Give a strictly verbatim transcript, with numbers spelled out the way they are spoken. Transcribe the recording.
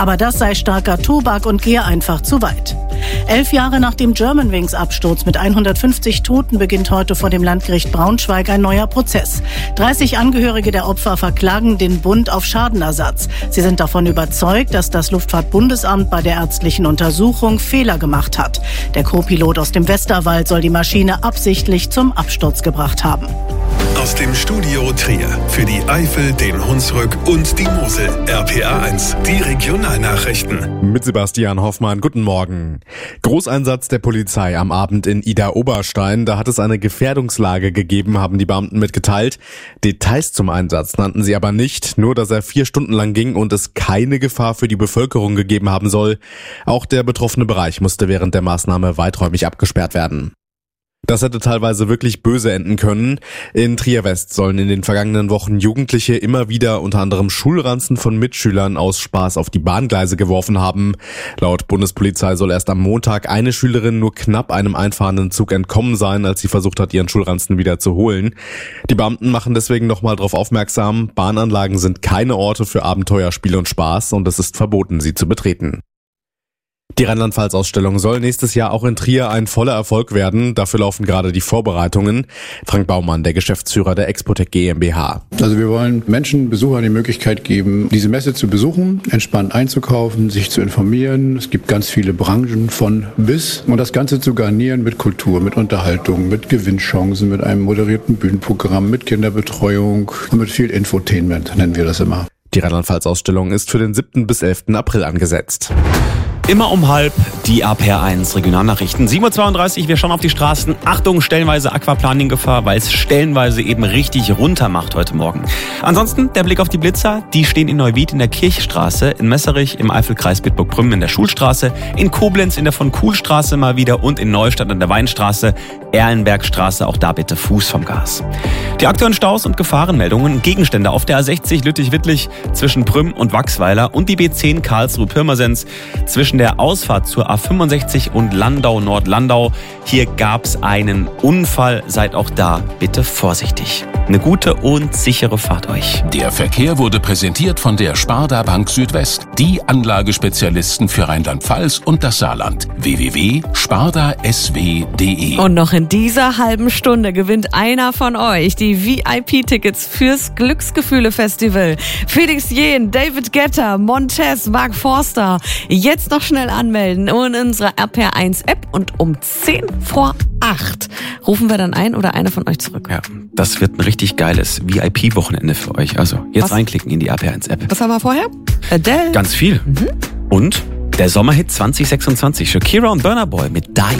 Aber das sei starker Tobak und gehe einfach zu weit. Elf Jahre nach dem Germanwings-Absturz mit hundertfünfzig Toten beginnt heute vor dem Landgericht Braunschweig ein neuer Prozess. dreißig Angehörige der Opfer verklagen den Bund auf Schadenersatz. Sie sind davon überzeugt, dass das Luftfahrtbundesamt bei der ärztlichen Untersuchung Fehler gemacht hat. Der Co-Pilot aus dem Westerwald soll die Maschine absichtlich zum Absturz gebracht haben. Aus dem Studio Trier für die Eifel, den Hunsrück und die Mosel. R P A eins, die Regionalnachrichten. Mit Sebastian Hoffmann, guten Morgen. Großeinsatz der Polizei am Abend in Idar-Oberstein. Da hat es eine Gefährdungslage gegeben, haben die Beamten mitgeteilt. Details zum Einsatz nannten sie aber nicht. Nur, dass er vier Stunden lang ging und es keine Gefahr für die Bevölkerung gegeben haben soll. Auch der betroffene Bereich musste während der Maßnahme weiträumig abgesperrt werden. Das hätte teilweise wirklich böse enden können. In Trier-West sollen in den vergangenen Wochen Jugendliche immer wieder unter anderem Schulranzen von Mitschülern aus Spaß auf die Bahngleise geworfen haben. Laut Bundespolizei soll erst am Montag eine Schülerin nur knapp einem einfahrenden Zug entkommen sein, als sie versucht hat, ihren Schulranzen wieder zu holen. Die Beamten machen deswegen nochmal darauf aufmerksam, Bahnanlagen sind keine Orte für Abenteuer, Spiel und Spaß und es ist verboten, sie zu betreten. Die Rheinland-Pfalz-Ausstellung soll nächstes Jahr auch in Trier ein voller Erfolg werden. Dafür laufen gerade die Vorbereitungen. Frank Baumann, der Geschäftsführer der Expotec GmbH. Also wir wollen Menschen, Besuchern die Möglichkeit geben, diese Messe zu besuchen, entspannt einzukaufen, sich zu informieren. Es gibt ganz viele Branchen von bis und das Ganze zu garnieren mit Kultur, mit Unterhaltung, mit Gewinnchancen, mit einem moderierten Bühnenprogramm, mit Kinderbetreuung und mit viel Infotainment, nennen wir das immer. Die Rheinland-Pfalz-Ausstellung ist für den siebten bis elften April angesetzt. Immer um halb die R P A eins Regionalnachrichten. sieben Uhr zweiunddreißig, wir schauen auf die Straßen. Achtung, stellenweise Aquaplaning-Gefahr, weil es stellenweise eben richtig runter macht heute Morgen. Ansonsten der Blick auf die Blitzer. Die stehen in Neuwied in der Kirchstraße, in Messerich im Eifelkreis Bitburg-Prümmen in der Schulstraße, in Koblenz in der Von-Kuhl-Straße mal wieder und in Neustadt an der Weinstraße, Erlenbergstraße, auch da bitte Fuß vom Gas. Die aktuellen Staus und Gefahrenmeldungen, Gegenstände auf der A sechzig Lüttich-Wittlich zwischen Prüm und Wachsweiler und die B zehn Karlsruhe-Pirmasens zwischen der Ausfahrt zur A fünfundsechzig und Landau-Nord-Landau. Hier gab's einen Unfall, seid auch da bitte vorsichtig. Eine gute und sichere Fahrt euch. Der Verkehr wurde präsentiert von der Sparda Bank Südwest, die Anlagespezialisten für Rheinland-Pfalz und das Saarland. w w w punkt sparda s w punkt d e. Und noch in dieser halben Stunde gewinnt einer von euch die V I P-Tickets fürs Glücksgefühle-Festival. Felix Jähn, David Guetta, Montez, Mark Forster. Jetzt noch schnell anmelden in unserer R P A eins App und um zehn vor acht rufen wir dann ein oder einer von euch zurück. Ja, das wird ein richtig geiles V I P-Wochenende für euch. Also jetzt Was? reinklicken in die R P A eins App. Was haben wir vorher? Adele. Ganz viel. Mhm. Und der Sommerhit zwanzig sechsundzwanzig. Shakira und Burna Boy mit Die.